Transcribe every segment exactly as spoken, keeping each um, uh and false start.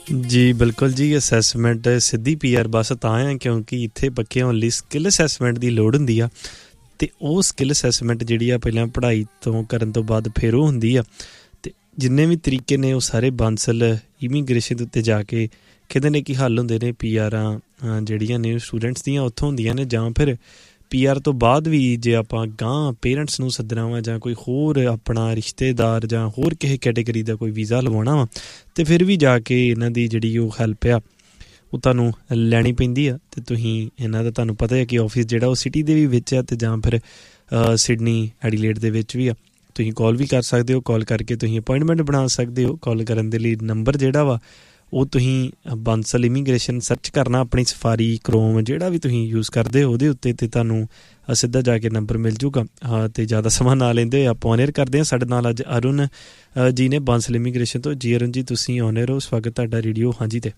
ਜੀ ਬਿਲਕੁਲ ਜੀ। ਅਸੈਸਮੈਂਟ ਸਿੱਧੀ ਪੀ ਆਰ ਬਸ ਤਾਂ ਆ ਕਿਉਂਕਿ ਇੱਥੇ ਪੱਕੇ ਹੋਣ ਲਈ ਸਕਿੱਲ ਅਸੈਸਮੈਂਟ ਦੀ ਲੋੜ ਹੁੰਦੀ ਆ, ਅਤੇ ਉਹ ਸਕਿੱਲ ਅਸੈਸਮੈਂਟ ਜਿਹੜੀ ਆ ਪਹਿਲਾਂ ਪੜ੍ਹਾਈ ਤੋਂ ਕਰਨ ਤੋਂ ਬਾਅਦ ਫਿਰ ਉਹ ਹੁੰਦੀ ਆ। ਅਤੇ ਜਿੰਨੇ ਵੀ ਤਰੀਕੇ ਨੇ ਉਹ ਸਾਰੇ ਬਾਂਸਲ ਇਮੀਗ੍ਰੇਸ਼ਨ ਦੇ ਉੱਤੇ ਜਾ ਕੇ ਕਹਿੰਦੇ ਨੇ ਕਿ ਹੱਲ ਹੁੰਦੇ ਨੇ। ਪੀ ਆਰਾਂ ਜਿਹੜੀਆਂ ਨੇ ਸਟੂਡੈਂਟਸ ਦੀਆਂ ਉੱਥੋਂ ਹੁੰਦੀਆਂ ਨੇ, ਜਾਂ ਫਿਰ ਪੀ ਆਰ ਤੋਂ ਬਾਅਦ ਵੀ ਜੇ ਆਪਾਂ ਗਾਂਹ ਪੇਰੈਂਟਸ ਨੂੰ ਸੱਦਣਾ ਵਾ ਜਾਂ ਕੋਈ ਹੋਰ ਆਪਣਾ ਰਿਸ਼ਤੇਦਾਰ ਜਾਂ ਹੋਰ ਕਿਸੇ ਕੈਟੇਗਰੀ ਦਾ ਕੋਈ ਵੀਜ਼ਾ ਲਵਾਉਣਾ ਵਾ, ਅਤੇ ਫਿਰ ਵੀ ਜਾ ਕੇ ਇਹਨਾਂ ਦੀ ਜਿਹੜੀ ਉਹ ਹੈਲਪ ਆ ਉਹ ਤੁਹਾਨੂੰ ਲੈਣੀ ਪੈਂਦੀ ਆ। ਅਤੇ ਤੁਸੀਂ ਇਹਨਾਂ ਦਾ ਤੁਹਾਨੂੰ ਪਤਾ ਹੈ ਕਿ ਆਫਿਸ ਜਿਹੜਾ ਉਹ ਸਿਟੀ ਦੇ ਵੀ ਵਿੱਚ ਆ, ਅਤੇ ਜਾਂ ਫਿਰ ਸਿਡਨੀ ਐਡੀਲੇਡ ਦੇ ਵਿੱਚ ਵੀ ਆ। ਤੁਸੀਂ ਕਾਲ ਵੀ ਕਰ ਸਕਦੇ ਹੋ, ਕਾਲ ਕਰਕੇ ਤੁਸੀਂ ਅਪੋਇੰਟਮੈਂਟ ਬਣਾ ਸਕਦੇ ਹੋ। ਕਾਲ ਕਰਨ ਦੇ ਲਈ ਨੰਬਰ ਜਿਹੜਾ ਵਾ ਉਹ ਤੁਸੀਂ ਬਾਂਸਲ ਇਮੀਗ੍ਰੇਸ਼ਨ ਸਰਚ ਕਰਨਾ ਆਪਣੀ ਸਫਾਰੀ ਕਰੋਮ ਜਿਹੜਾ ਵੀ ਤੁਸੀਂ ਯੂਜ਼ ਕਰਦੇ ਹੋ ਉਹਦੇ ਉੱਤੇ, ਅਤੇ ਤੁਹਾਨੂੰ ਸਿੱਧਾ ਜਾ ਕੇ ਨੰਬਰ ਮਿਲ ਜੂਗਾ। ਹਾਂ, ਅਤੇ ਜ਼ਿਆਦਾ ਸਮਾਂ ਨਾ ਲੈਂਦੇ ਆਪਾਂ ਔਨ ਏਅਰ ਕਰਦੇ ਹਾਂ। ਸਾਡੇ ਨਾਲ ਅੱਜ ਅਰੁਣ ਜੀ ਨੇ ਬਾਂਸਲ ਇਮੀਗ੍ਰੇਸ਼ਨ ਤੋਂ। ਜੀ ਅਰੁਣ ਜੀ, ਤੁਸੀਂ ਔਨ ਏਅਰ ਹੋ, ਸਵਾਗਤ ਤੁਹਾਡਾ ਰੇਡੀਓ ਹਾਂਜੀ 'ਤੇ।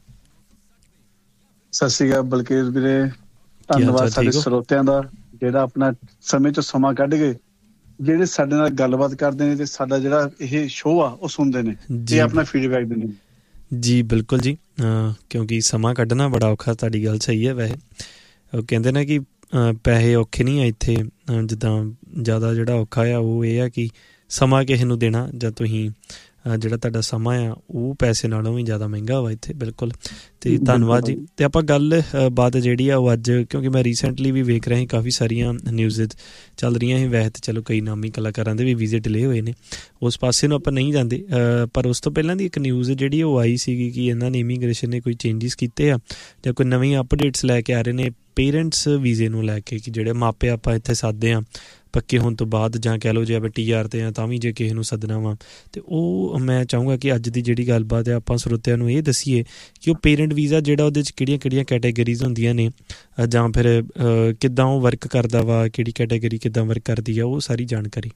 ਸਤਿ ਸ਼੍ਰੀ ਅਕਾਲ ਬਲਕੀਰ ਵੀਰੇ, ਧੰਨਵਾਦ ਸਾਡੇ ਸਰੋਤਿਆਂ ਦਾ ਜਿਹੜਾ ਆਪਣਾ ਸਮੇਂ 'ਚੋਂ ਸਮਾਂ ਕੱਢ ਕੇ ਜਿਹੜੇ ਸਾਡੇ ਨਾਲ ਗੱਲਬਾਤ ਕਰਦੇ ਨੇ, ਅਤੇ ਸਾਡਾ ਜਿਹੜਾ ਇਹ ਸ਼ੋਅ ਆ ਉਹ ਸੁਣਦੇ ਨੇ ਤੇ ਆਪਣਾ ਫੀਡਬੈਕ ਦਿੰਦੇ ਨੇ। ਜੀ ਬਿਲਕੁਲ ਜੀ, ਕਿਉਂਕਿ ਸਮਾਂ ਕੱਢਣਾ ਬੜਾ ਔਖਾ, ਤੁਹਾਡੀ ਗੱਲ ਸਹੀ ਹੈ। ਵੈਸੇ ਉਹ ਕਹਿੰਦੇ ਨੇ ਕਿ ਪੈਸੇ ਔਖੇ ਨਹੀਂ ਆ ਇੱਥੇ, ਜਿੱਦਾਂ ਜ਼ਿਆਦਾ ਜਿਹੜਾ ਔਖਾ ਆ ਉਹ ਇਹ ਆ ਕਿ ਸਮਾਂ ਕਿਸੇ ਨੂੰ ਦੇਣਾ, ਜਾਂ ਤੁਸੀਂ ਜਿਹੜਾ ਤੁਹਾਡਾ ਸਮਾਂ ਆ ਉਹ ਪੈਸੇ ਨਾਲੋਂ ਵੀ ਜ਼ਿਆਦਾ ਮਹਿੰਗਾ ਵਾ ਇੱਥੇ। ਬਿਲਕੁਲ, ਅਤੇ ਧੰਨਵਾਦ ਜੀ। ਅਤੇ ਆਪਾਂ ਗੱਲ ਬਾਤ ਜਿਹੜੀ ਆ ਉਹ ਅੱਜ, ਕਿਉਂਕਿ ਮੈਂ ਰੀਸੈਂਟਲੀ ਵੀ ਵੇਖ ਰਿਹਾ ਸੀ ਕਾਫੀ ਸਾਰੀਆਂ ਨਿਊਜ਼ ਚੱਲ ਰਹੀਆਂ ਸੀ। ਵੈਸੇ ਤਾਂ ਚਲੋ ਕਈ ਨਾਮੀ ਕਲਾਕਾਰਾਂ ਦੇ ਵੀ ਵੀਜ਼ੇ ਡਿਲੇ ਹੋਏ ਨੇ, ਉਸ ਪਾਸੇ ਨੂੰ ਆਪਾਂ ਨਹੀਂ ਜਾਂਦੇ, ਪਰ ਉਸ ਤੋਂ ਪਹਿਲਾਂ ਦੀ ਇੱਕ ਨਿਊਜ਼ ਜਿਹੜੀ ਉਹ ਆਈ ਸੀਗੀ ਕਿ ਇਹਨਾਂ ਨੇ ਇਮੀਗ੍ਰੇਸ਼ਨ ਨੇ ਕੋਈ ਚੇਂਜਿਸ ਕੀਤੇ ਆ ਜਾਂ ਕੋਈ ਨਵੀਂ ਅਪਡੇਟਸ ਲੈ ਕੇ ਆ ਰਹੇ ਨੇ ਪੇਰੈਂਟਸ ਵੀਜ਼ੇ ਨੂੰ ਲੈ ਕੇ, ਕਿ ਜਿਹੜੇ ਮਾਪੇ ਆਪਾਂ ਇੱਥੇ ਸੱਦਦੇ ਹਾਂ ਪੱਕੇ ਹੋਣ ਤੋਂ ਬਾਅਦ, ਜਾਂ ਕਹਿ ਲਓ ਜੇ ਆਪਾਂ ਟੀ ਆਰ 'ਤੇ ਆ ਤਾਂ ਵੀ ਜੇ ਕਿਸੇ ਨੂੰ ਸੱਦਣਾ ਵਾ। ਅਤੇ ਉਹ ਮੈਂ ਚਾਹੂੰਗਾ ਕਿ ਅੱਜ ਦੀ ਜਿਹੜੀ ਗੱਲਬਾਤ ਹੈ ਆਪਾਂ ਸਰੋਤਿਆਂ ਨੂੰ ਇਹ ਦੱਸੀਏ ਕਿ ਉਹ ਪੇਰੈਂਟ ਵੀਜ਼ਾ ਜਿਹੜਾ ਉਹਦੇ 'ਚ ਕਿਹੜੀਆਂ ਕਿਹੜੀਆਂ ਕੈਟੇਗਰੀਜ਼ ਹੁੰਦੀਆਂ ਨੇ, ਜਾਂ ਫਿਰ ਕਿੱਦਾਂ ਉਹ ਵਰਕ ਕਰਦਾ ਵਾ, ਕਿਹੜੀ ਕੈਟੇਗਰੀ ਕਿੱਦਾਂ ਵਰਕ ਕਰਦੀ ਆ, ਉਹ ਸਾਰੀ ਜਾਣਕਾਰੀ।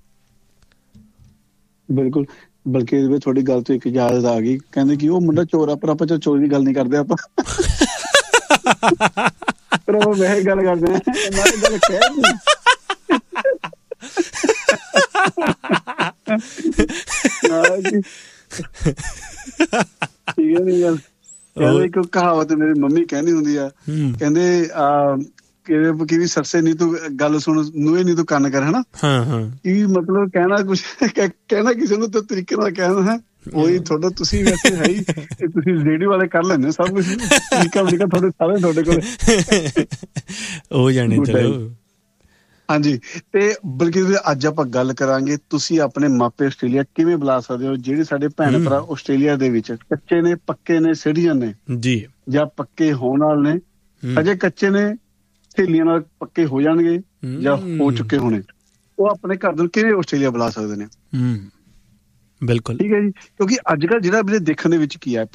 ਬਿਲਕੁਲ, ਬਲਕਿ ਤੁਹਾਡੀ ਗੱਲ ਤੋਂ ਇੱਕ ਯਾਦ ਆ ਗਈ, ਕਹਿੰਦੇ ਕਿ ਉਹ ਮੁੰਡਾ ਚੋਰ ਆ, ਪਰ ਆਪਾਂ ਚੋਰੀ ਦੀ ਗੱਲ ਨਹੀਂ ਕਰਦੇ ਆਪਾਂ ਪਰ ਉਹ ਵੈਸੇ ਗੱਲ ਕਰਦੇ ਆ ਗੱਲ ਕਹਿ ਠੀਕ ਹੈ ਨੀ ਗੱਲ। ਕਹਿੰਦੇ ਇੱਕ ਕਹਾਵਤ ਮੇਰੀ ਮੰਮੀ ਕਹਿੰਦੀ ਹੁੰਦੀ ਆ, ਕਹਿੰਦੇ ਅਹ ਕਿ ਵੀ ਸਰਸੇ ਨੀ ਤੂੰ ਗੱਲ ਸੁਣ, ਨੂੰਹ ਨੀ ਤੂੰ ਕੰਨ ਕਰ, ਹਨਾ। ਕੀ ਮਤਲਬ ਕਹਿਣਾ ਕੁਛ, ਕਹਿਣਾ ਕਿਸੇ ਨੂੰ ਤਾਂ ਤਰੀਕੇ ਨਾਲ ਕਹਿਣਾ ਹੈ। ਉਹੀ ਤੁਹਾਡਾ ਤੁਸੀਂ ਵੈਸੇ ਹੈ ਹੀ, ਤੁਸੀਂ ਰੇਡੀਓ ਵਾਲੇ ਕਰ ਲੈਂਦੇ ਸਭ ਕੁਛ ਤਰੀਕਾ ਤਰੀਕਾ ਤੁਹਾਡੇ ਸਾਰੇ ਤੁਹਾਡੇ ਕੋਲ ਹੋ ਜਾਣੇ। ਚਲੋ ਹਾਂਜੀ, ਤੇ ਬਲਕਿ ਅੱਜ ਆਪਾਂ ਗੱਲ ਕਰਾਂਗੇ ਤੁਸੀਂ ਆਪਣੇ ਮਾਪੇ ਆਸਟ੍ਰੇਲੀਆ ਕਿਵੇਂ ਬੁਲਾ ਸਕਦੇ ਹੋ। ਜਿਹੜੇ ਸਾਡੇ ਭੈਣ ਭਰਾ ਆਸਟ੍ਰੇਲੀਆ ਦੇ ਵਿੱਚ ਕੱਚੇ ਨੇ, ਪੱਕੇ ਨੇ, ਸਿਟੀਜ਼ਨ ਨੇ ਜੀ, ਜਾਂ ਪੱਕੇ ਹੋਣ ਵਾਲੇ ਨੇ, ਅਜੇ ਕੱਚੇ ਨੇ, ਸਹੇਲੀਆਂ ਨਾਲ ਪੱਕੇ ਹੋ ਜਾਣਗੇ ਜਾਂ ਹੋ ਚੁੱਕੇ ਹੋਣੇ, ਉਹ ਆਪਣੇ ਘਰ ਨੂੰ ਕਿਵੇਂ ਆਸਟ੍ਰੇਲੀਆ ਬੁਲਾ ਸਕਦੇ ਨੇ। ਬਿਲਕੁਲ ਠੀਕ ਹੈ ਜੀ, ਕਿਉਂਕਿ ਅੱਜ ਕੱਲ੍ਹ ਜਿਹੜਾ ਵੀਰੇ ਦੇਖਣ ਦੇ ਵਿੱਚ ਕੀ ਹੈ,